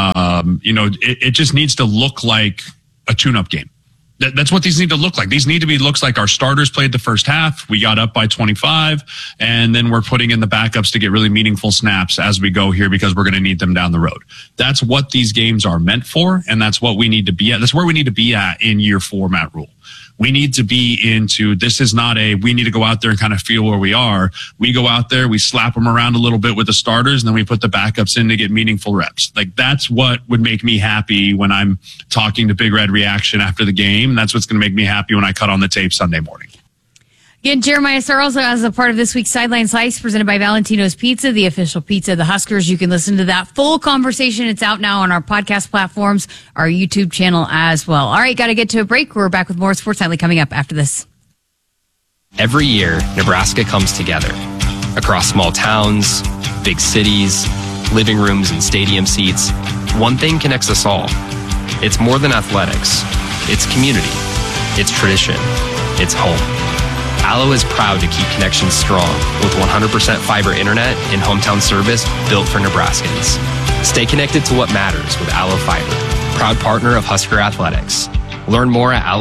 It just needs to look like a tune-up game. That's what these need to look like. These need to be looks like our starters played the first half. We got up by 25, and then we're putting in the backups to get really meaningful snaps as we go here, because we're going to need them down the road. That's what these games are meant for, and that's what we need to be at. That's where we need to be at in year 4, Matt Rhule. We need to be into, this is not we need to go out there and kind of feel where we are. We go out there, we slap them around a little bit with the starters, and then we put the backups in to get meaningful reps. Like, that's what would make me happy when I'm talking to Big Red Reaction after the game. That's what's going to make me happy when I cut on the tape Sunday morning. Again, Jeremiah Starr also as a part of this week's Sideline Slice presented by Valentino's Pizza, the official pizza of the Huskers. You can listen to that full conversation. It's out now on our podcast platforms, our YouTube channel as well. All right, got to get to a break. We're back with more Sports Nightly coming up after this. Every year, Nebraska comes together. Across small towns, big cities, living rooms and stadium seats, one thing connects us all. It's more than athletics. It's community. It's tradition. It's home. Allo is proud to keep connections strong with 100% fiber internet and hometown service built for Nebraskans. Stay connected to what matters with Allo Fiber, proud partner of Husker Athletics. Learn more at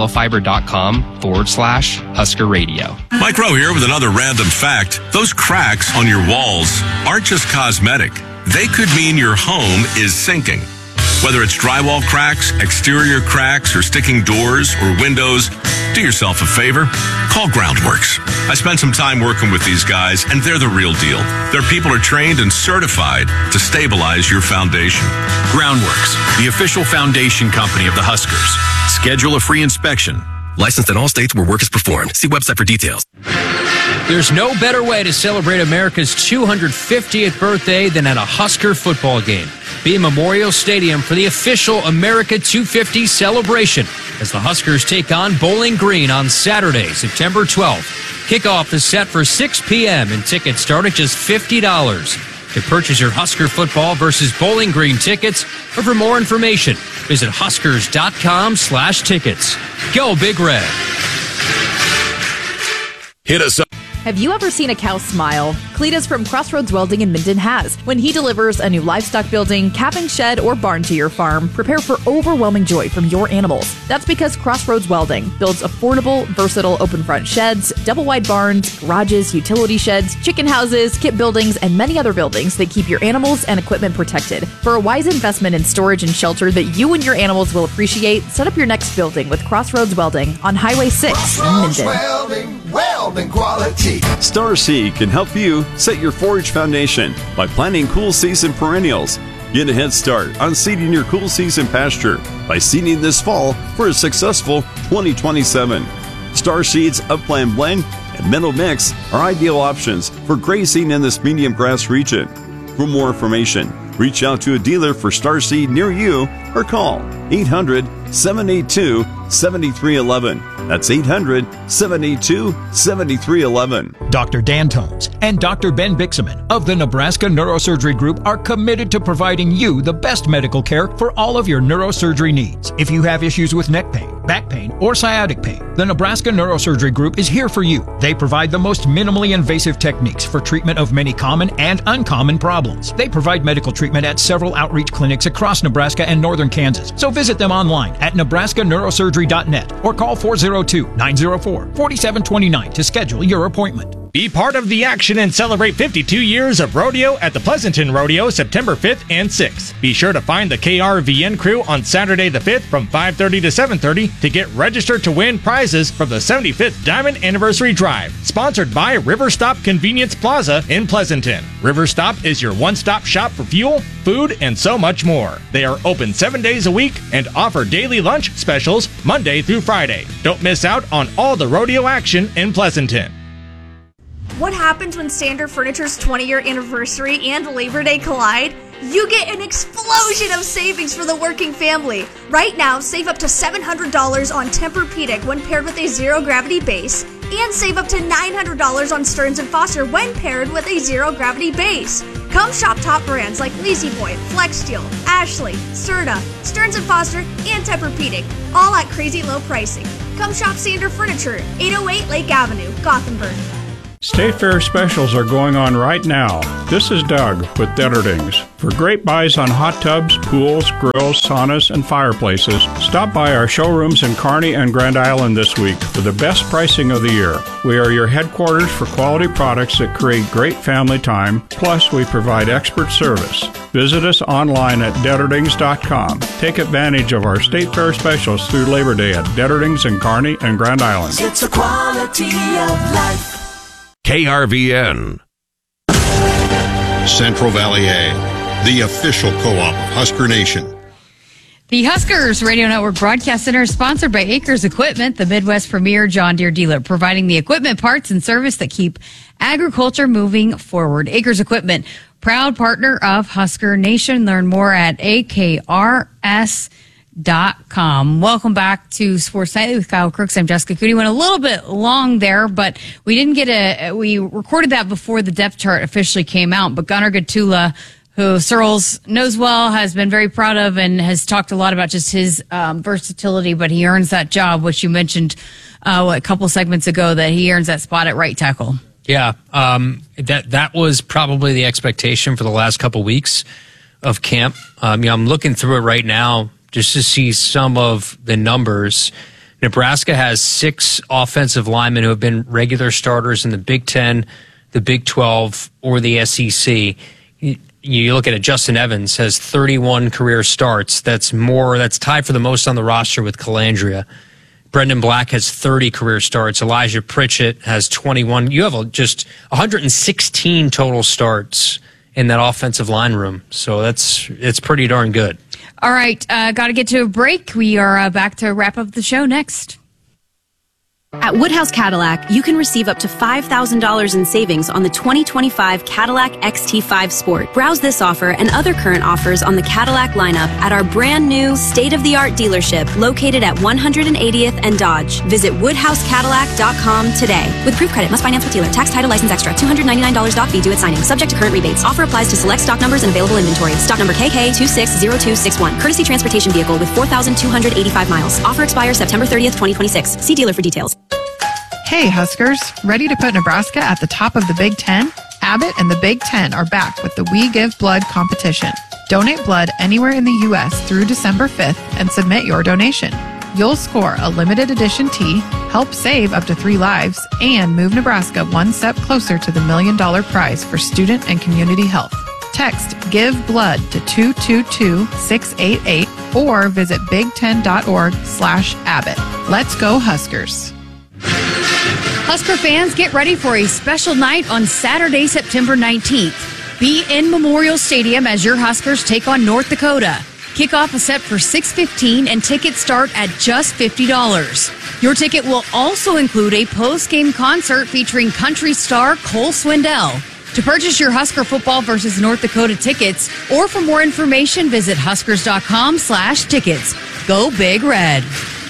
allofibers.com/Husker Radio. Mike Rowe here with another random fact. Those cracks on your walls aren't just cosmetic. They could mean your home is sinking. Whether it's drywall cracks, exterior cracks, or sticking doors or windows, do yourself a favor. Call Groundworks. I spent some time working with these guys, and they're the real deal. Their people are trained and certified to stabilize your foundation. Groundworks, the official foundation company of the Huskers. Schedule a free inspection. Licensed in all states where work is performed. See website for details. There's no better way to celebrate America's 250th birthday than at a Husker football game. Be in Memorial Stadium for the official America 250 celebration as the Huskers take on Bowling Green on Saturday, September 12th. Kickoff is set for 6 p.m. and tickets start at just $50. To purchase your Husker football versus Bowling Green tickets, or for more information, visit huskers.com/tickets. Go Big Red. Hit us up. Have you ever seen a cow smile? Cletus from Crossroads Welding in Minden has. When he delivers a new livestock building, calving shed, or barn to your farm, prepare for overwhelming joy from your animals. That's because Crossroads Welding builds affordable, versatile open front sheds, double wide barns, garages, utility sheds, chicken houses, kit buildings, and many other buildings that keep your animals and equipment protected. For a wise investment in storage and shelter that you and your animals will appreciate, set up your next building with Crossroads Welding on Highway 6 in Minden. Welding quality. Star Seed can help you set your forage foundation by planting cool season perennials. Get a head start on seeding your cool season pasture by seeding this fall for a successful 2027. Star Seed's Upland Blend and Meadow Mix are ideal options for grazing in this medium grass region. For more information, reach out to a dealer for Star Seed near you or call 800-782-7311. That's 800-782-7311. Dr. Dan Tones and Dr. Ben Bixaman of the Nebraska Neurosurgery Group are committed to providing you the best medical care for all of your neurosurgery needs. If you have issues with neck pain, back pain, or sciatic pain, the Nebraska Neurosurgery Group is here for you. They provide the most minimally invasive techniques for treatment of many common and uncommon problems. They provide medical treatment at several outreach clinics across Nebraska and northern Kansas. So visit them online at nebraskaneurosurgery.net or call 402-904-4729 to schedule your appointment. Be part of the action and celebrate 52 years of rodeo at the Pleasanton Rodeo September 5th and 6th. Be sure to find the KRVN crew on Saturday the 5th from 5:30 to 7:30 to get registered to win prizes from the 75th Diamond Anniversary Drive, sponsored by River Stop Convenience Plaza in Pleasanton. River Stop is your one-stop shop for fuel, food, and so much more. They are open 7 days a week and offer daily lunch specials Monday through Friday. Don't miss out on all the rodeo action in Pleasanton. What happens when Standard Furniture's 20-year anniversary and Labor Day collide? You get an explosion of savings for the working family. Right now, save up to $700 on Tempur-Pedic when paired with a zero-gravity base, and save up to $900 on Stearns & Foster when paired with a zero-gravity base. Come shop top brands like La-Z-Boy, FlexSteel, Ashley, Serta, Stearns & Foster, and Tempur-Pedic, all at crazy low pricing. Come shop Standard Furniture, 808 Lake Avenue, Gothenburg. State Fair specials are going on right now. This is Doug with Detterdings. For great buys on hot tubs, pools, grills, saunas, and fireplaces, stop by our showrooms in Kearney and Grand Island this week for the best pricing of the year. We are your headquarters for quality products that create great family time, plus we provide expert service. Visit us online at Detterdings.com. Take advantage of our State Fair specials through Labor Day at Detterdings in Kearney and Grand Island. It's a quality of life. KRVN. Central Valley A, the official co-op of Husker Nation. The Huskers Radio Network Broadcast Center is sponsored by Acres Equipment, the Midwest premier John Deere dealer, providing the equipment, parts, and service that keep agriculture moving forward. Acres Equipment, proud partner of Husker Nation. Learn more at akrs.com. Welcome back to Sports Nightly with Kyle Crooks. I'm Jessica Cooney. Went a little bit long there, but we didn't get we recorded that before the depth chart officially came out. But Gunnar Gottula, who Searles knows well, has been very proud of and has talked a lot about just his versatility, but he earns that job, which you mentioned a couple segments ago, that he earns that spot at right tackle. Yeah, that was probably the expectation for the last couple weeks of camp. I'm looking through it right now just to see some of the numbers. Nebraska has 6 offensive linemen who have been regular starters in the Big Ten, the Big 12, or the SEC. You look at it, Justin Evans has 31 career starts. That's tied for the most on the roster with Calandria. Brendan Black has 30 career starts. Elijah Pritchett has 21. You have just 116 total starts in that offensive line room. So it's pretty darn good. All right, got to get to a break. We are back to wrap up the show next. At Woodhouse Cadillac, you can receive up to $5,000 in savings on the 2025 Cadillac XT5 Sport. Browse this offer and other current offers on the Cadillac lineup at our brand new state-of-the-art dealership located at 180th and Dodge. Visit WoodhouseCadillac.com today. With proof credit, must finance with dealer. Tax, title, license extra. $299 doc fee due at signing. Subject to current rebates. Offer applies to select stock numbers and available inventory. Stock number KK260261. Courtesy transportation vehicle with 4,285 miles. Offer expires September 30th, 2026. See dealer for details. Hey, Huskers, ready to put Nebraska at the top of the Big Ten? Abbott and the Big Ten are back with the We Give Blood competition. Donate blood anywhere in the U.S. through December 5th and submit your donation. You'll score a limited edition tee, help save up to 3 lives, and move Nebraska one step closer to the $1 million prize for student and community health. Text Give Blood to 222-688 or visit big10.org/Abbott. Let's go, Huskers. Husker fans, get ready for a special night on Saturday, September 19th. Be in Memorial Stadium as your Huskers take on North Dakota. Kickoff is set for 6:15 and tickets start at just $50. Your ticket will also include a post-game concert featuring country star Cole Swindell. To purchase your Husker football versus North Dakota tickets, or for more information, visit huskers.com/tickets. Go Big Red.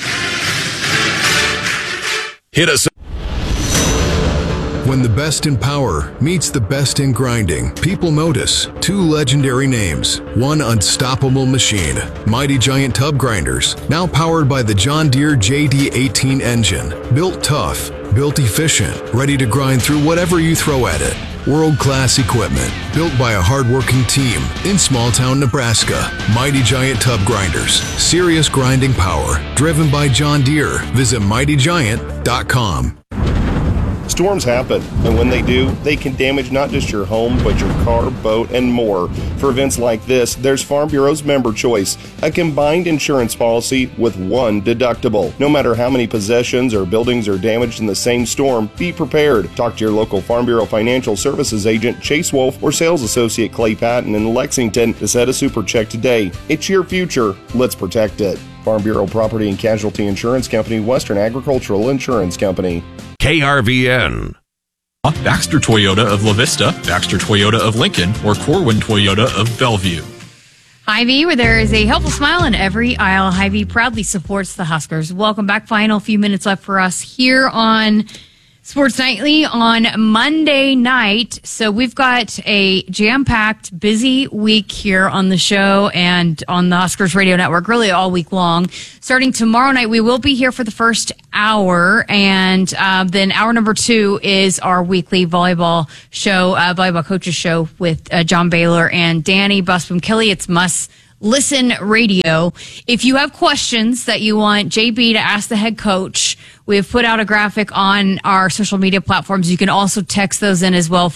Hit us. When the best in power meets the best in grinding, people notice 2 legendary names, 1 unstoppable machine. Mighty Giant Tub Grinders, now powered by the John Deere JD18 engine. Built tough, built efficient, ready to grind through whatever you throw at it. World-class equipment, built by a hard-working team in small-town Nebraska. Mighty Giant Tub Grinders, serious grinding power, driven by John Deere. Visit mightygiant.com. Storms happen, and when they do, they can damage not just your home, but your car, boat, and more. For events like this, there's Farm Bureau's Member Choice, a combined insurance policy with one deductible. No matter how many possessions or buildings are damaged in the same storm, be prepared. Talk to your local Farm Bureau Financial Services agent, Chase Wolf, or sales associate Clay Patton in Lexington to set a super check today. It's your future. Let's protect it. Farm Bureau Property and Casualty Insurance Company, Western Agricultural Insurance Company. KRVN. Baxter Toyota of La Vista, Baxter Toyota of Lincoln, or Corwin Toyota of Bellevue. Hy-Vee, where there is a helpful smile in every aisle. Hy-Vee proudly supports the Huskers. Welcome back. Final few minutes left for us here on Sports Nightly on Monday night. So we've got a jam-packed, busy week here on the show and on the Huskers Radio Network, really all week long. Starting tomorrow night, we will be here for the first hour, and then hour number 2 is our weekly volleyball show, volleyball coaches show with John Baylor and Danny Busby-Kelly. It's Must Listen Radio. If you have questions that you want JB to ask the head coach, we have put out a graphic on our social media platforms. You can also text those in as well,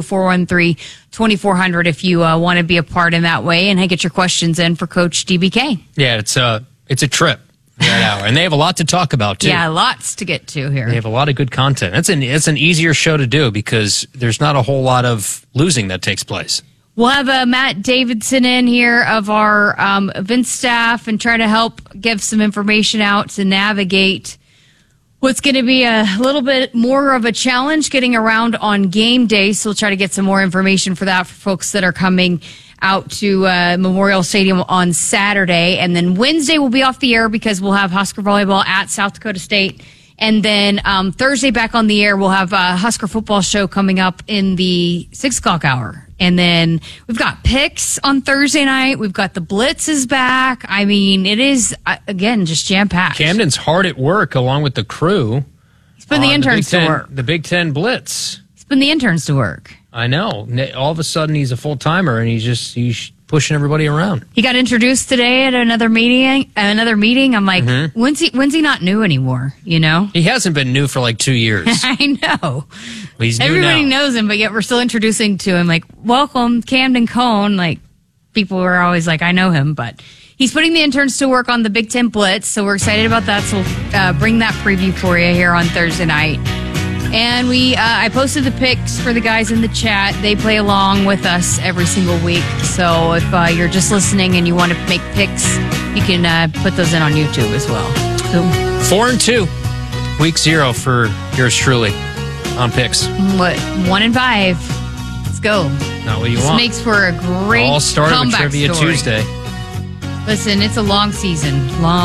402-413-2400 if you want to be a part in that way and get your questions in for Coach DBK. Yeah, it's a trip that hour, and they have a lot to talk about too. Yeah, lots to get to here. They have a lot of good content. It's an easier show to do because there's not a whole lot of losing that takes place. We'll have Matt Davidson in here of our event staff and try to help give some information out to navigate what's going to be a little bit more of a challenge getting around on game day. So we'll try to get some more information for that for folks that are coming out to Memorial Stadium on Saturday. And then Wednesday we'll be off the air because we'll have Husker volleyball at South Dakota State. And then Thursday back on the air, we'll have a Husker football show coming up in the 6 o'clock hour. And then we've got picks on Thursday night. We've got the Blitz is back. I mean, it is, again, just jam-packed. Camden's hard at work along with the crew. He's putting the interns to work. The Big Ten Blitz. He's putting the interns to work. I know. All of a sudden, he's a full-timer, and he's pushing everybody around. He got introduced today at another meeting. I'm like, when's he not new anymore, you know? He hasn't been new for like 2 years. I know. He's new Everybody now. knows him, but yet we're still introducing to him, like, welcome, Camden Cone. Like, people are always like, I know him, but he's putting the interns to work on the Big Ten Blitz, so we're excited about that. So we'll bring that preview for you here on Thursday night. And I posted the picks for the guys in the chat. They play along with us every single week. So if you're just listening and you want to make picks, you can put those in on YouTube as well. So 4-2, week 0 for yours truly on picks. What, 1-5? Let's go. Not what you This want. makes for a great All started with comeback Trivia story. Tuesday. Listen, it's a long season.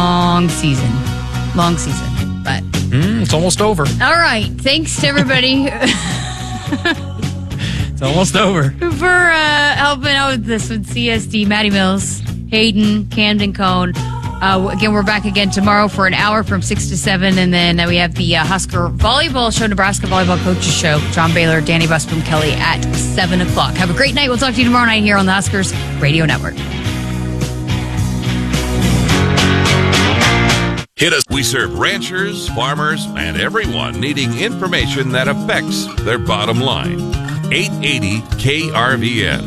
But it's almost over. all right. Thanks to everybody It's almost over. for helping out with this with CSD, Maddie Mills, Hayden, Camden Cone. Again, we're back again tomorrow for an hour from 6 to 7. And then we have the Husker Volleyball Show, Nebraska Volleyball Coaches Show. John Baylor, Danny Busby-Kelly at 7 o'clock. Have a great night. We'll talk to you tomorrow night here on the Huskers Radio Network. Hit us. We serve ranchers, farmers, and everyone needing information that affects their bottom line. 880 KRVN.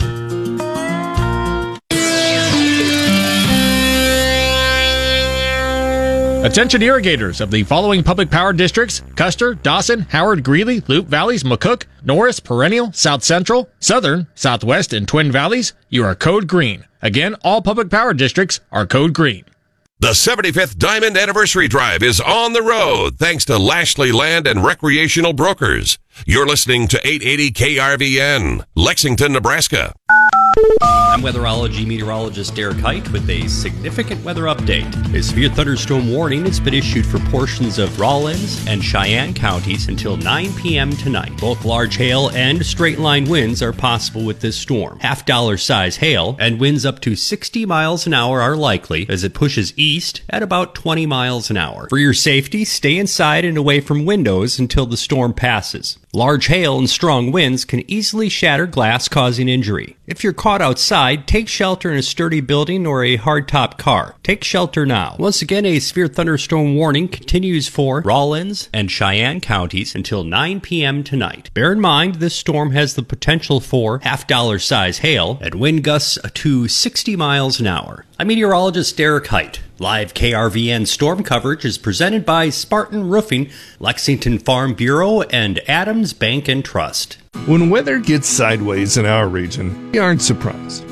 Attention irrigators of the following public power districts: Custer, Dawson, Howard, Greeley, Loup Valleys, McCook, Norris, Perennial, South Central, Southern, Southwest, and Twin Valleys. You are code green. Again, all public power districts are code green. The 75th Diamond Anniversary Drive is on the road thanks to Lashley Land and Recreational Brokers. You're listening to 880 KRVN, Lexington, Nebraska. I'm weatherology meteorologist Derek Height with a significant weather update. A severe thunderstorm warning has been issued for portions of Rawlins and Cheyenne counties until 9 p.m. tonight. Both large hail and straight-line winds are possible with this storm. $half size hail and winds up to 60 miles an hour are likely as it pushes east at about 20 miles an hour. For your safety, stay inside and away from windows until the storm passes. Large hail and strong winds can easily shatter glass, causing injury. If you're caught outside, take shelter in a sturdy building or a hardtop car. Take shelter now. Once again, a severe thunderstorm warning continues for Rawlins and Cheyenne counties until 9 p.m. tonight. Bear in mind, this storm has the potential for half-dollar size hail and wind gusts to 60 miles an hour. I'm meteorologist Derek Height. Live KRVN storm coverage is presented by Spartan Roofing, Lexington Farm Bureau, and Adams Bank and Trust. When weather gets sideways in our region, we aren't surprised.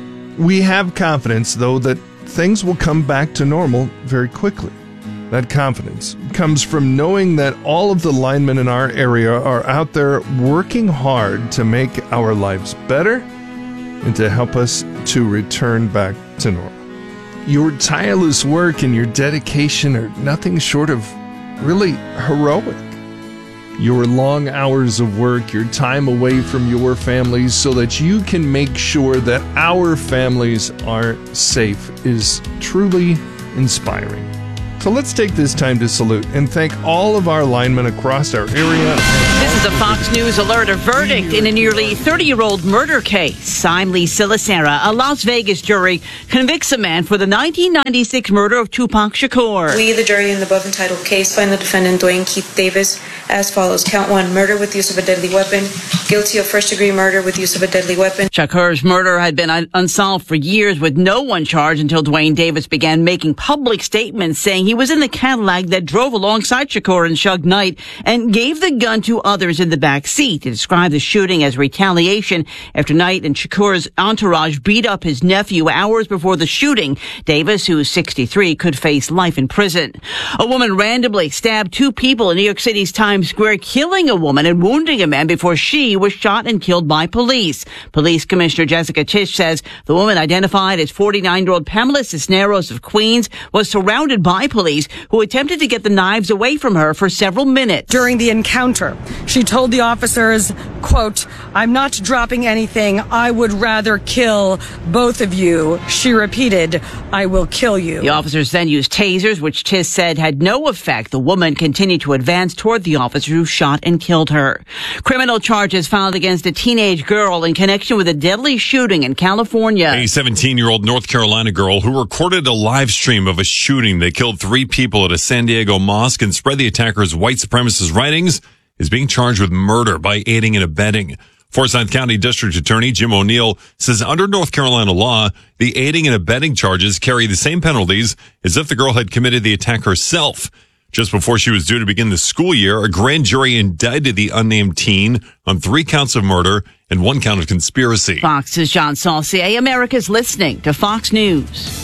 We have confidence, though, that things will come back to normal very quickly. That confidence comes from knowing that all of the linemen in our area are out there working hard to make our lives better and to help us to return back to normal. Your tireless work and your dedication are nothing short of really heroic. Your long hours of work, your time away from your families so that you can make sure that our families are safe is truly inspiring. So let's take this time to salute and thank all of our linemen across our area. This is a Fox News alert. A verdict in a nearly 30-year-old murder case. I'm Lee Silasera. A Las Vegas jury convicts a man for the 1996 murder of Tupac Shakur. We, the jury in the above entitled case, find the defendant Dwayne Keith Davis as follows. Count 1, murder with use of a deadly weapon. Guilty of first-degree murder with use of a deadly weapon. Shakur's murder had been unsolved for years with no one charged until Dwayne Davis began making public statements saying he was in the Cadillac that drove alongside Shakur and Suge Knight and gave the gun to others in the back seat. He described the shooting as retaliation after Knight and Shakur's entourage beat up his nephew hours before the shooting. Davis, who's 63, could face life in prison. A woman randomly stabbed 2 people in New York City's Times Square, killing a woman and wounding a man before she was shot and killed by police. Police Commissioner Jessica Tisch says the woman, identified as 49-year-old Pamela Cisneros of Queens, was surrounded by police who attempted to get the knives away from her for several minutes. During the encounter, she told the officers, quote, "I'm not dropping anything. I would rather kill both of you." She repeated, "I will kill you." The officers then used tasers, which Tisch said had no effect. The woman continued to advance toward the officer who shot and killed her. Criminal charges filed against a teenage girl in connection with a deadly shooting in California. A 17-year-old North Carolina girl who recorded a live stream of a shooting that killed 3 people at a San Diego mosque and spread the attacker's white supremacist writings is being charged with murder by aiding and abetting. Forsyth County District Attorney Jim O'Neill says under North Carolina law, the aiding and abetting charges carry the same penalties as if the girl had committed the attack herself. Just before she was due to begin the school year, a grand jury indicted the unnamed teen on 3 counts of murder and 1 count of conspiracy. Fox's John Saucier. America's listening to Fox News.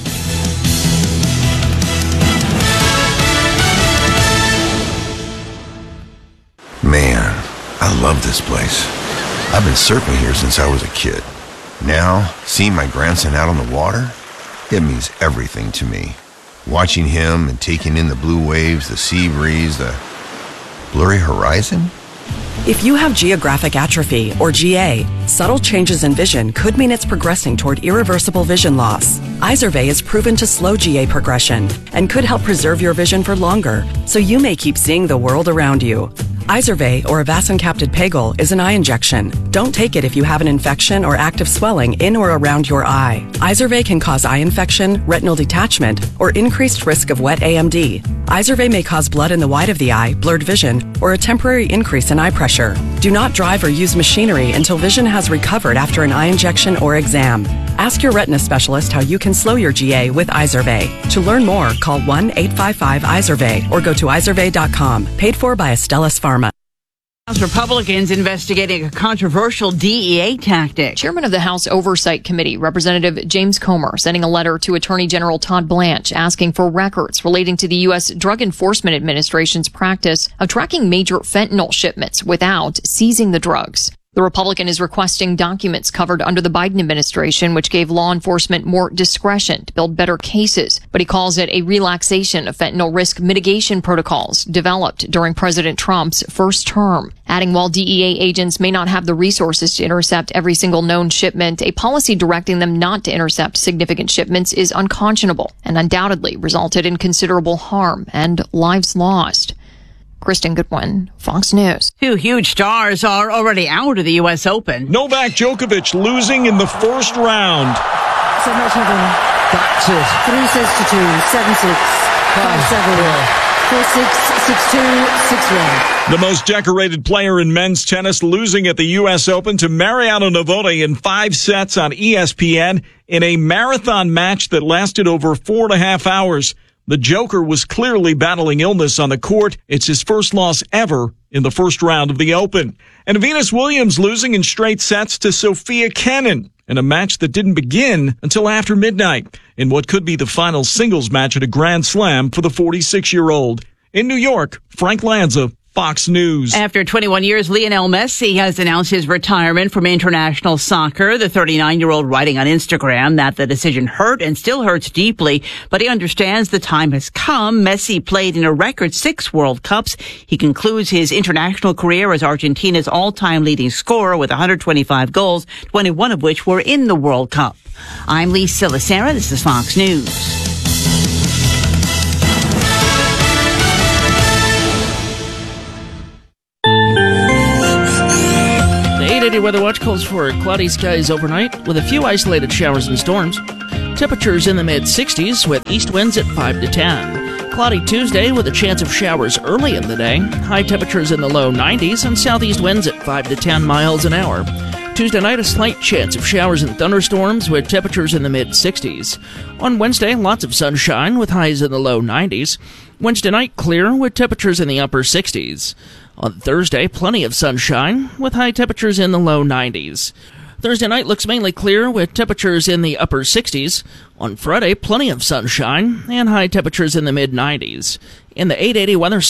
Man, I love this place. I've been surfing here since I was a kid. Now, seeing my grandson out on the water, it means everything to me. Watching him and taking in the blue waves, the sea breeze, the blurry horizon. If you have geographic atrophy, or GA, subtle changes in vision could mean it's progressing toward irreversible vision loss. Izervay is proven to slow GA progression and could help preserve your vision for longer, so you may keep seeing the world around you. Izervay, or avacincaptad pegol, is an eye injection. Don't take it if you have an infection or active swelling in or around your eye. Izervay can cause eye infection, retinal detachment, or increased risk of wet AMD. Izervay may cause blood in the white of the eye, blurred vision, or a temporary increase in eye pressure. Do not drive or use machinery until vision has recovered after an eye injection or exam. Ask your retina specialist how you can slow your GA with Izervay. To learn more, call 1-855-IZERVAY or go to izervay.com. Paid for by Astellas Pharma. House Republicans investigating a controversial DEA tactic. Chairman of the House Oversight Committee, Representative James Comer, sending a letter to Attorney General Todd Blanche asking for records relating to the U.S. Drug Enforcement Administration's practice of tracking major fentanyl shipments without seizing the drugs. The Republican is requesting documents covered under the Biden administration, which gave law enforcement more discretion to build better cases. But he calls it a relaxation of fentanyl risk mitigation protocols developed during President Trump's first term. Adding, while DEA agents may not have the resources to intercept every single known shipment, a policy directing them not to intercept significant shipments is unconscionable and undoubtedly resulted in considerable harm and lives lost. Kristen Goodwin, Fox News. Two huge stars are already out of the U.S. Open. Novak Djokovic losing in the first round. So much heaven. That's it. 3-2, 7-6, 5-7, 4-6, 6-2, 6-1. The most decorated player in men's tennis losing at the U.S. Open to Mariano Navone in 5 sets on ESPN in a marathon match that lasted over 4.5 hours. The Joker was clearly battling illness on the court. It's his first loss ever in the first round of the Open. And Venus Williams losing in straight sets to Sophia Kenin in a match that didn't begin until after midnight in what could be the final singles match at a Grand Slam for the 46-year-old. In New York, Frank Lanza, Fox News. After 21 years, Lionel Messi has announced his retirement from international soccer. The 39-year-old writing on Instagram that the decision hurt and still hurts deeply, but he understands the time has come. Messi played in a record 6 World Cups. He concludes his international career as Argentina's all-time leading scorer with 125 goals, 21 of which were in the World Cup. I'm Lee Silasera. This is Fox News. Weather Watch calls for cloudy skies overnight with a few isolated showers and storms. Temperatures in the mid-60s with east winds at 5 to 10. Cloudy Tuesday with a chance of showers early in the day. High temperatures in the low 90s and southeast winds at 5 to 10 miles an hour. Tuesday night, a slight chance of showers and thunderstorms with temperatures in the mid-60s. On Wednesday, lots of sunshine with highs in the low 90s. Wednesday night, clear with temperatures in the upper 60s. On Thursday, plenty of sunshine with high temperatures in the low 90s. Thursday night looks mainly clear with temperatures in the upper 60s. On Friday, plenty of sunshine and high temperatures in the mid-90s. In the 880 weather